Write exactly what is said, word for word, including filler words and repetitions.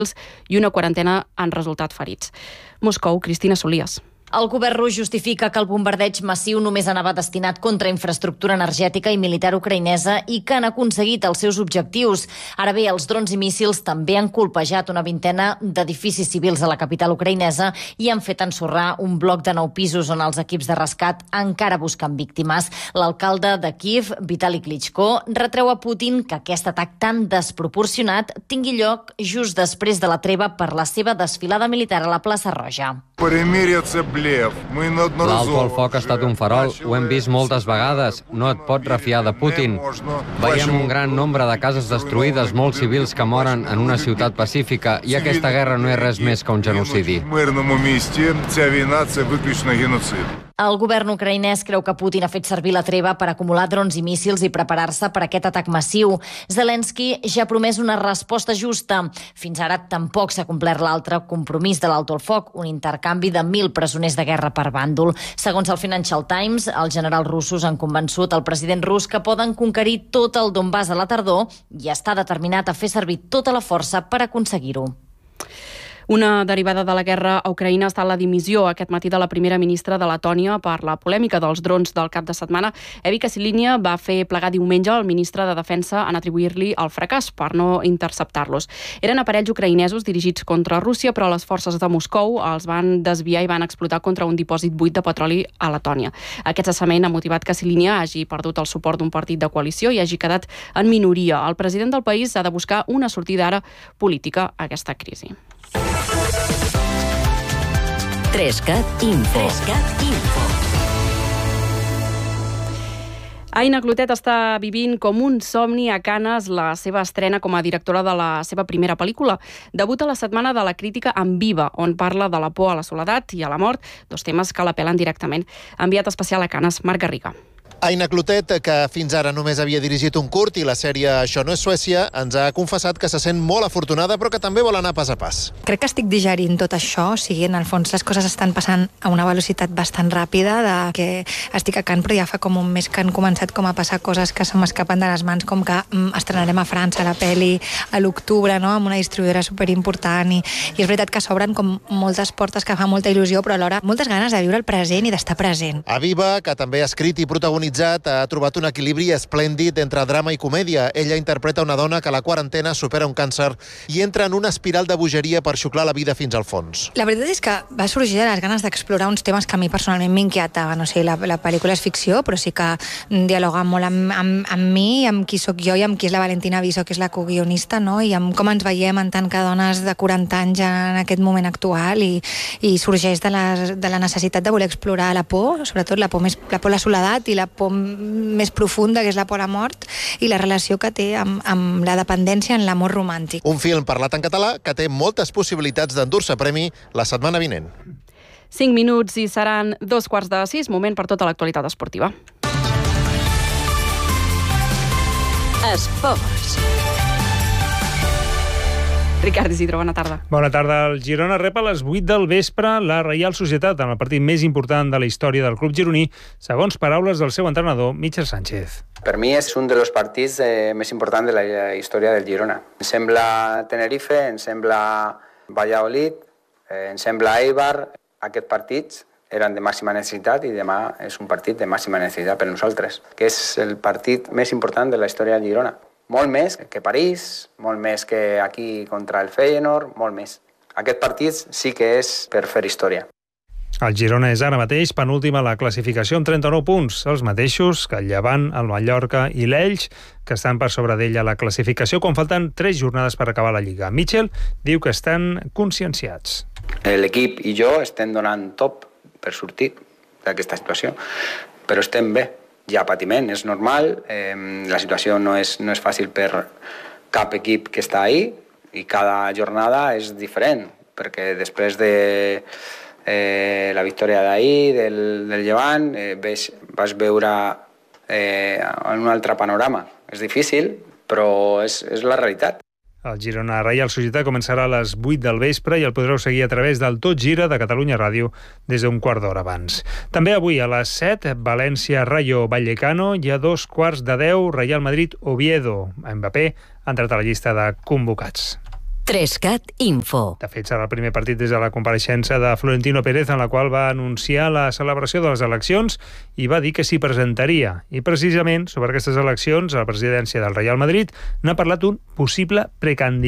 i una quarantena han resultat ferits. Moscou, Cristina Solies. El govern rus justifica que el bombardeig massiu només anava destinat contra infraestructura energètica i militar ucraïnesa i que han aconseguit els seus objectius. Ara bé, els drons i míssils també han colpejat una vintena d'edificis civils a la capital ucraïnesa i han fet ensorrar un bloc de nou pisos on els equips de rescat encara busquen víctimes. L'alcalde de Kíev, Vitali Klitschko, retreu a Putin que aquest atac tan desproporcionat tingui lloc just després de la treva per la seva desfilada militar a la plaça Roja. L'alto al foc ha estat un farol, ho hem vist moltes vegades, no et pots refiar de Putin. Veiem un gran nombre de cases destruïdes, molts civils que moren en una ciutat pacífica, i aquesta guerra no és res més que un genocidi. El govern ucraïnès creu que Putin ha fet servir la treva per acumular drons i míssils i preparar-se per aquest atac massiu. Zelensky ja ha promès una resposta justa. Fins ara tampoc s'ha complert l'altre compromís de l'alto al foc, un intercanvi de mil presoners de guerra per bàndol. Segons el Financial Times, els generals russos han convençut el president rus que poden conquerir tot el Donbass a la tardor i està determinat a fer servir tota la força per aconseguir-ho. Una derivada de la guerra a Ucraïna ha estat la dimissió aquest matí de la primera ministra de Letònia per la polèmica dels drons del cap de setmana. Evi Kasilinia va fer plegar diumenge el ministre de Defensa en atribuir-li el fracàs per no interceptar-los. Eren aparells ucraïnesos dirigits contra Rússia, però les forces de Moscou els van desviar i van explotar contra un dipòsit buit de petroli a Letònia. Aquest cessament ha motivat que Kasilinia hagi perdut el suport d'un partit de coalició i hagi quedat en minoria. El president del país ha de buscar una sortida ara política a aquesta crisi. Trescat Info. Trescat Info. Aina Clotet està vivint com un somni a Cannes la seva estrena com a directora de la seva primera pel·lícula. Debuta la setmana de la crítica en Viva, on parla de la por a la soledat i a la mort, dos temes que l'apel·len directament. Enviat especial a Cannes, Marc Garriga. Aina Clotet, que fins ara només havia dirigit un curt i la sèrie Això no és Suècia, ens ha confessat que se sent molt afortunada, però que també vol anar pas a pas. Crec que estic digerint tot això, o sigui, en el fons les coses estan passant a una velocitat bastant ràpida, de que estic a Cannes, però ja fa com un mes que han començat com a passar coses que se m'escapen de les mans, com que mm, estrenarem a França la pel·li a l'octubre, no?, amb una distribuïdora superimportant, i, i és veritat que s'obren com moltes portes que fa molta il·lusió, però alhora moltes ganes de viure el present i d'estar present. A Viva, que també ha escrit i protagonitzat, ha trobat un equilibri esplèndid entre drama i comèdia. Ella interpreta una dona que a la quarantena supera un càncer i entra en una espiral de bogeria per xuclar la vida fins al fons. La veritat és que va sorgir de les ganes d'explorar uns temes que a mi personalment m'inquietaven. O sigui, la, la pel·lícula és ficció, però sí que dialoga molt amb, amb, amb mi, amb qui sóc jo i amb qui és la Valentina Viso, que és la coguionista, no?, i amb com ens veiem en tant que dones de quaranta anys en aquest moment actual, i, i sorgeix de la, de la necessitat de voler explorar la por, sobretot la por, més, la por a la soledat i la por més profunda, que és la por a la mort, i la relació que té amb, amb la dependència en l'amor romàntic. Un film parlat en català que té moltes possibilitats d'endur-se premi la setmana vinent. Cinc minuts i seran dos quarts de sis, moment per tota l'actualitat esportiva. Esports. Ricard Isidro, bona tarda. Bona tarda. El Girona rep a les vuit del vespre la Reial Societat en el partit més important de la història del club gironí, segons paraules del seu entrenador, Michel Sánchez. Per mi és un dels partits eh, més importants de la història del Girona. Em sembla Tenerife, em sembla Valladolid, eh, em sembla Eibar. Aquests partits eren de màxima necessitat i demà és un partit de màxima necessitat per nosaltres, que és el partit més important de la història del Girona. Molt més que París, molt més que aquí contra el Feyenoord, molt més. Aquest partit sí que és per fer història. El Girona és ara mateix penúltim a la classificació amb trenta-nou punts, els mateixos que el Llevant, el Mallorca i l'Elx, que estan per sobre d'ell a la classificació quan falten tres jornades per acabar la Lliga. Michel diu que estan conscienciats. L'equip i jo estem donant top per sortir d'aquesta situació, però estem bé. Hi ha patiment, és normal, eh, la situació no és, no és fàcil per cap equip que està ahí i cada jornada és diferent, perquè després de eh, la victòria d'ahir, del, del Llevant, eh, ves, vas veure eh, en un altre panorama. És difícil, però és, és la realitat. El Girona Reial Societat començarà a les vuit del vespre i el podreu seguir a través del Tot Gira de Catalunya Ràdio des d'un quart d'hora abans. També avui a les set, València Rayo Vallecano, i a dos quarts de deu, Real Madrid Oviedo. Mbappé ha entrat a la llista de convocats. Trescat Info. De fet, serà el primer partit des de la compareixença de Florentino Pérez, en la qual va anunciar la celebració de les eleccions i va dir que s'hi presentaria. I precisament sobre aquestes eleccions, a la presidència del Real Madrid n'ha parlat un possible precandidat